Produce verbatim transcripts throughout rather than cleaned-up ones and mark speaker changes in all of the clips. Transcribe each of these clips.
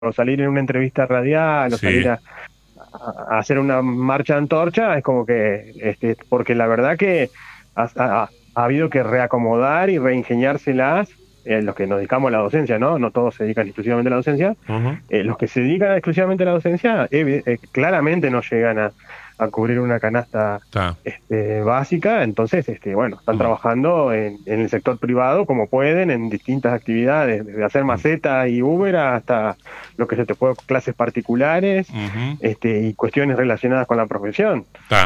Speaker 1: o salir en una entrevista radial, o
Speaker 2: Sí.
Speaker 1: salir a, a hacer una marcha de antorcha, es como que, este, porque la verdad que ha, ha, ha habido que reacomodar y reingeniárselas, eh, los que nos dedicamos a la docencia, ¿no? No todos se dedican exclusivamente a la docencia.
Speaker 2: Uh-huh.
Speaker 1: Eh, los que se dedican exclusivamente a la docencia, eh, eh, claramente no llegan a, a cubrir una canasta este, básica, entonces, este, bueno, están uh-huh. trabajando en, en el sector privado como pueden, en distintas actividades, desde hacer maceta y Uber hasta lo que se te puede, clases particulares, uh-huh. este, y cuestiones relacionadas con la profesión.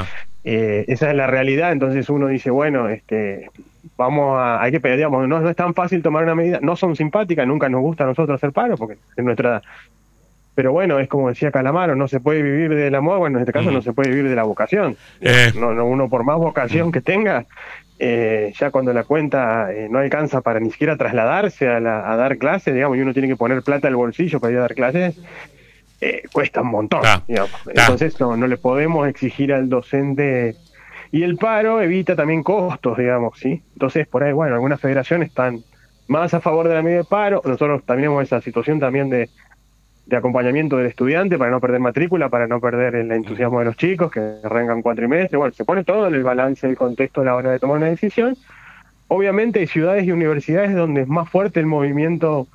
Speaker 1: Eh, esa es la realidad, entonces uno dice, bueno, este, vamos a, hay que pedir, digamos, no, no es tan fácil tomar una medida, no son simpáticas, nunca nos gusta a nosotros hacer paro, porque es nuestra... Pero bueno, es como decía Calamaro, no se puede vivir del amor, bueno, en este caso mm. no se puede vivir de la vocación. Eh. No, no, uno por más vocación mm. que tenga, eh, ya cuando la cuenta eh, no alcanza para ni siquiera trasladarse a, la, a dar clases, digamos, y uno tiene que poner plata al bolsillo para ir a dar clases, eh, cuesta un montón, ah. digamos. Ah. Entonces no, no le podemos exigir al docente... Y el paro evita también costos, digamos, ¿sí? Entonces, por ahí, bueno, algunas federaciones están más a favor de la medida de paro, nosotros también tenemos esa situación también de... de acompañamiento del estudiante para no perder matrícula, para no perder el entusiasmo de los chicos que arrancan cuatrimestre. Bueno, se pone todo en el balance del contexto a la hora de tomar una decisión. Obviamente hay ciudades y universidades donde es más fuerte el movimiento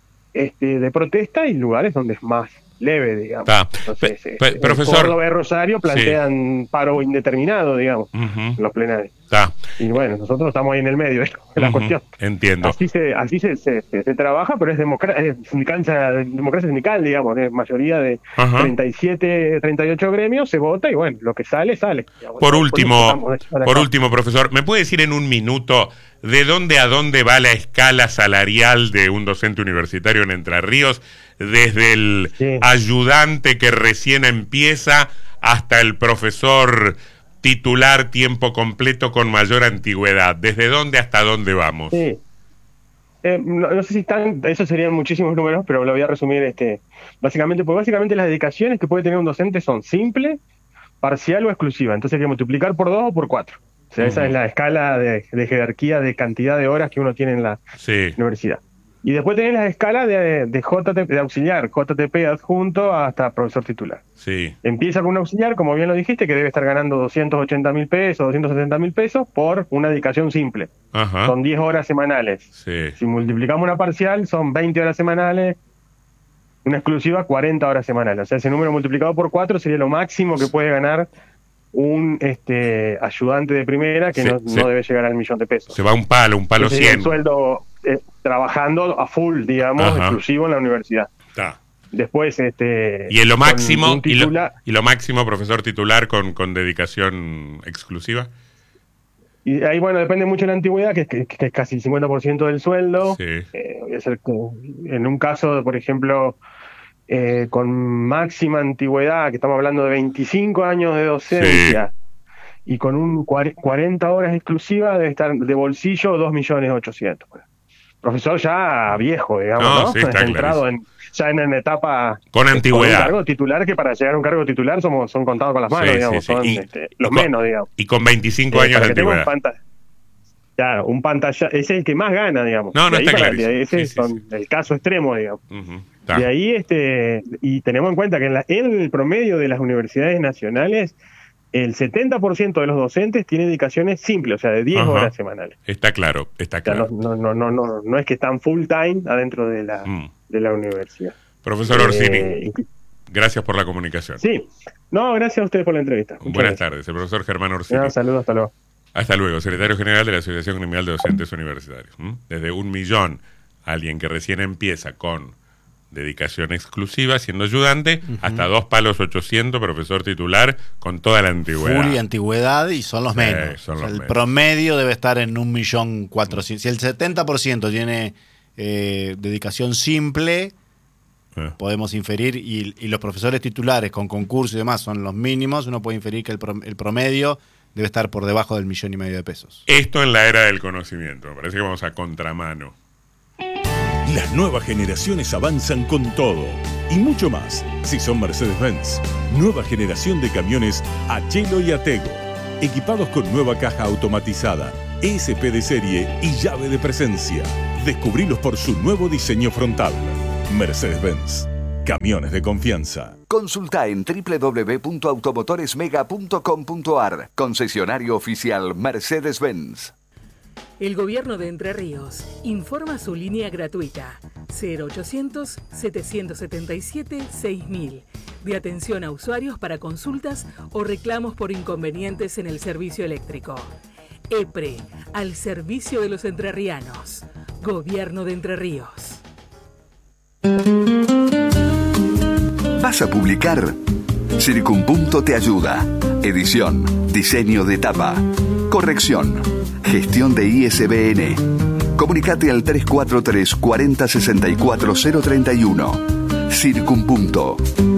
Speaker 1: este, de protesta y lugares donde es más leve, digamos. Ah, Entonces, pe, pe, profesor, Córdoba y Rosario plantean sí. paro indeterminado, digamos, uh-huh. en los plenarios. Ah. Y bueno, nosotros estamos ahí en el medio de la uh-huh. cuestión.
Speaker 2: Entiendo.
Speaker 1: Así se así se, se, se, se trabaja, pero es, democra es sindicancia, democracia sindical, digamos, es mayoría de uh-huh. treinta y siete, treinta y ocho gremios, se vota y bueno, lo que sale, sale. Digamos,
Speaker 2: por último, por, por último, profesor, ¿me puede decir en un minuto de dónde a dónde va la escala salarial de un docente universitario en Entre Ríos? Desde el sí. ayudante que recién empieza hasta el profesor titular tiempo completo con mayor antigüedad. ¿Desde dónde hasta dónde vamos?
Speaker 1: Sí. Eh, no, no sé si están, eso serían muchísimos números, pero lo voy a resumir este básicamente, porque básicamente las dedicaciones que puede tener un docente son simple, parcial o exclusiva. Entonces hay que multiplicar por dos o por cuatro. O sea, uh-huh. esa es la escala de, de jerarquía de cantidad de horas que uno tiene en la sí. universidad. Y después tenés la escala de, de J T P, de auxiliar, J T P adjunto hasta profesor titular.
Speaker 2: Sí.
Speaker 1: Empieza con un auxiliar, como bien lo dijiste, que debe estar ganando doscientos ochenta mil pesos, doscientos setenta mil pesos por una dedicación simple.
Speaker 2: Ajá.
Speaker 1: Son diez horas semanales.
Speaker 2: Sí.
Speaker 1: Si multiplicamos una parcial, son veinte horas semanales. Una exclusiva, cuarenta horas semanales. O sea, ese número multiplicado por cuatro sería lo máximo que puede ganar un este ayudante de primera que sí, no, sí. no debe llegar al millón de pesos.
Speaker 2: Se va un palo, un palo cien.
Speaker 1: Un sueldo eh, trabajando a full, digamos, Ajá. exclusivo en la universidad.
Speaker 2: Está.
Speaker 1: Después, este...
Speaker 2: Y en lo máximo, titular, y, lo, y lo máximo, profesor titular con, con dedicación exclusiva.
Speaker 1: Y ahí, bueno, depende mucho de la antigüedad, que, que, que es casi el cincuenta por ciento del sueldo.
Speaker 2: Sí.
Speaker 1: Eh, voy a hacer, en un caso, por ejemplo... Eh, con máxima antigüedad, que estamos hablando de veinticinco años de docencia, sí. y con un cuarenta horas exclusivas, debe estar de bolsillo dos millones ochocientos. Profesor ya viejo, digamos, ¿no?
Speaker 2: ¿no? Sí, está
Speaker 1: entrado en, ya en una etapa...
Speaker 2: Con antigüedad.
Speaker 1: Con un cargo titular, que para llegar a un cargo titular somos, son contados con las manos, sí, digamos, sí, sí. son
Speaker 2: Y,
Speaker 1: este, los
Speaker 2: y con,
Speaker 1: menos, digamos.
Speaker 2: Y con veinticinco eh, años de antigüedad.
Speaker 1: Claro, un pantalla, ese es el que más gana, digamos.
Speaker 2: No, no está claro.
Speaker 1: Ese es
Speaker 2: sí, sí, sí.
Speaker 1: el caso extremo, digamos.
Speaker 2: Uh-huh.
Speaker 1: De ahí, este, y tenemos en cuenta que en, la, en el promedio de las universidades nacionales, el setenta por ciento de los docentes tienen dedicaciones simples, o sea, de diez uh-huh. horas semanales.
Speaker 2: Está claro, está claro.
Speaker 1: O sea, no, no, no, no, no es que están full time adentro de la, mm. de la universidad.
Speaker 2: Profesor Orsini, eh, gracias por la comunicación.
Speaker 1: Sí, no, gracias a ustedes por la entrevista. Muchas
Speaker 2: Buenas
Speaker 1: gracias.
Speaker 2: tardes, el profesor Germán Orsini.
Speaker 1: No, saludos, hasta luego.
Speaker 2: Hasta luego, secretario general de la Asociación Gremial de Docentes Universitarios. ¿Mm? Desde un millón, alguien que recién empieza con dedicación exclusiva, siendo ayudante, uh-huh. hasta dos palos ochocientos, profesor titular, con toda la antigüedad.
Speaker 3: Full y antigüedad, y son los sí, menos.
Speaker 2: Son
Speaker 3: o sea,
Speaker 2: los
Speaker 3: el
Speaker 2: menos. Promedio
Speaker 3: debe estar en un millón cuatrocientos. Si el setenta por ciento tiene eh, dedicación simple, eh. podemos inferir, y, y los profesores titulares con concurso y demás son los mínimos, uno puede inferir que el, pro, el promedio debe estar por debajo del millón y medio de pesos.
Speaker 2: Esto en la era del conocimiento. Me parece que vamos a contramano.
Speaker 4: Las nuevas generaciones avanzan con todo y mucho más. Si son Mercedes-Benz, nueva generación de camiones Achelo y Atego, equipados con nueva caja automatizada, E S P de serie y llave de presencia. Descubrilos por su nuevo diseño frontal. Mercedes-Benz. Camiones de confianza.
Speaker 5: Consulta en doble u doble u doble u punto automotoresmega punto com punto a r. Concesionario oficial Mercedes-Benz.
Speaker 6: El Gobierno de Entre Ríos informa su línea gratuita cero ochocientos, setecientos setenta y siete, seis mil de atención a usuarios para consultas o reclamos por inconvenientes en el servicio eléctrico. EPRE, al servicio de los entrerrianos. Gobierno de Entre Ríos.
Speaker 5: ¿Vas a publicar? Circunpunto te ayuda. Edición, diseño de tapa, corrección, gestión de I S B N. Comunicate al tres cuatro tres, cuarenta, sesenta y cuatro, cero treinta y uno. Circunpunto.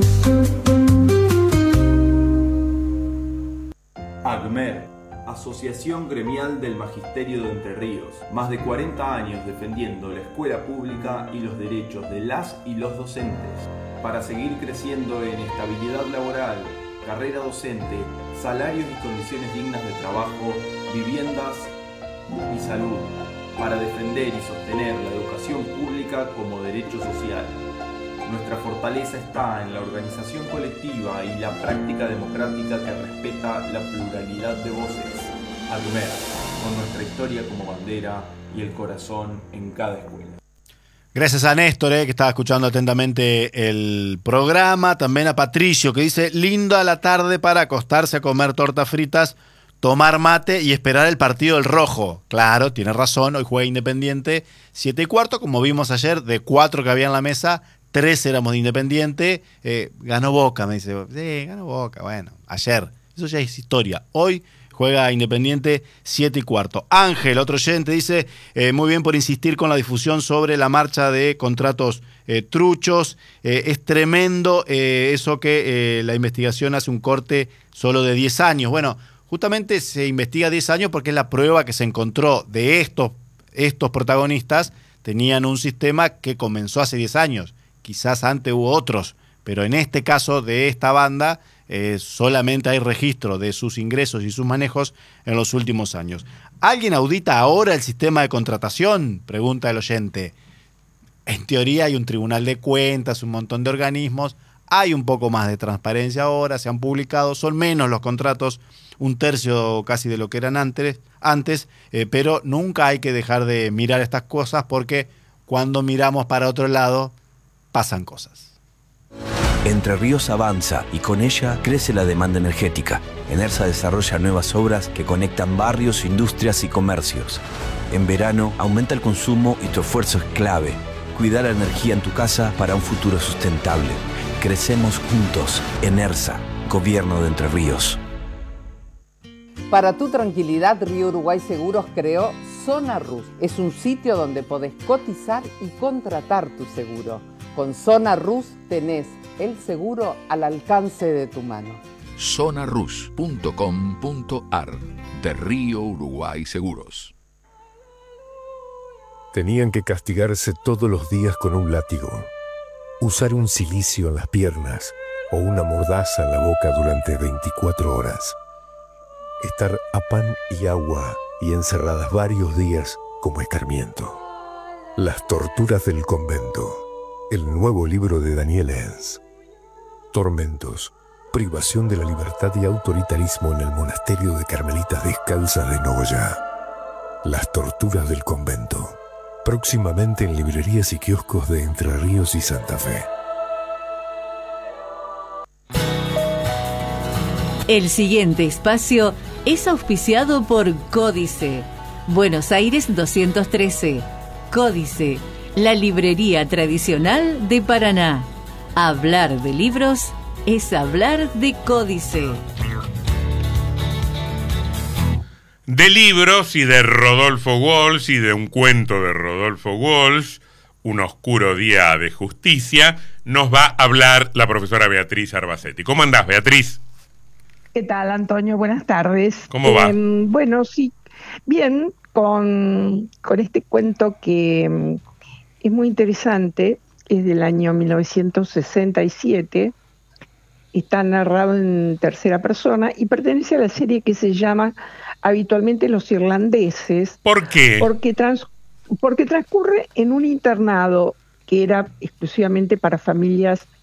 Speaker 7: AGMER, Asociación Gremial del Magisterio de Entre Ríos. Más de cuarenta años defendiendo la escuela pública y los derechos de las y los docentes. Para seguir creciendo en estabilidad laboral, carrera docente, salarios y condiciones dignas de trabajo, viviendas y salud. Para defender y sostener la educación pública como derecho social. Nuestra fortaleza está en la organización colectiva y la práctica democrática que respeta la pluralidad de voces. AGMER, con nuestra historia como bandera y el corazón en cada escuela.
Speaker 3: Gracias a Néstor, eh, que estaba escuchando atentamente el programa. También a Patricio, que dice: linda la tarde para acostarse a comer tortas fritas, tomar mate y esperar el partido del Rojo. Claro, tiene razón, hoy juega Independiente siete y cuarto, como vimos ayer, de cuatro que había en la mesa, tres éramos de Independiente. Eh, ganó Boca, me dice. Sí, ganó Boca, bueno, ayer. Eso ya es historia. Hoy juega Independiente siete y cuarto. Ángel, otro oyente, dice: eh, muy bien por insistir con la difusión sobre la marcha de contratos eh, truchos. Eh, es tremendo eh, eso que eh, la investigación hace un corte solo de diez años. Bueno, justamente se investiga diez años porque es la prueba que se encontró de estos, estos protagonistas. Tenían un sistema que comenzó hace diez años. Quizás antes hubo otros, pero en este caso de esta banda eh, solamente hay registro de sus ingresos y sus manejos en los últimos años. ¿Alguien audita ahora el sistema de contratación?, pregunta el oyente. En teoría hay un tribunal de cuentas, un montón de organismos, hay un poco más de transparencia ahora, se han publicado, son menos los contratos, un tercio casi de lo que eran antes, antes eh, pero nunca hay que dejar de mirar estas cosas porque cuando miramos para otro lado pasan cosas.
Speaker 8: Entre Ríos avanza y con ella crece la demanda energética. Enersa desarrolla nuevas obras que conectan barrios, industrias y comercios. En verano aumenta el consumo y tu esfuerzo es clave. Cuidar la energía en tu casa para un futuro sustentable. Crecemos juntos. Enersa, Gobierno de Entre Ríos.
Speaker 9: Para tu tranquilidad, Río Uruguay Seguros creó Zona Rus. Es un sitio donde podés cotizar y contratar tu seguro. Con Zona Rus tenés el seguro al alcance de tu mano.
Speaker 10: zona rus punto com punto a r de Río Uruguay Seguros.
Speaker 11: Tenían que castigarse todos los días con un látigo, usar un cilicio en las piernas o una mordaza en la boca durante veinticuatro horas, estar a pan y agua y encerradas varios días como escarmiento. Las torturas del convento. El nuevo libro de Daniel Enz. Tormentos, privación de la libertad y autoritarismo en el monasterio de Carmelitas Descalzas de Nogoyá. Las torturas del convento. Próximamente en librerías y kioscos de Entre Ríos y Santa Fe.
Speaker 12: El siguiente espacio es auspiciado por Códice. Buenos Aires doscientos trece. Códice, la librería tradicional de Paraná. Hablar de libros es hablar de Códice.
Speaker 2: De libros y de Rodolfo Walsh y de un cuento de Rodolfo Walsh, Un oscuro día de justicia, nos va a hablar la profesora Beatriz Arbacetti. ¿Cómo andás, Beatriz?
Speaker 13: ¿Qué tal, Antonio? Buenas tardes.
Speaker 2: ¿Cómo va?
Speaker 13: Eh, bueno, sí, bien, con, con este cuento que um, es muy interesante, es del año mil novecientos sesenta y siete, está narrado en tercera persona y pertenece a la serie que se llama habitualmente Los Irlandeses.
Speaker 2: ¿Por qué?
Speaker 13: Porque, trans, porque transcurre en un internado que era exclusivamente para familias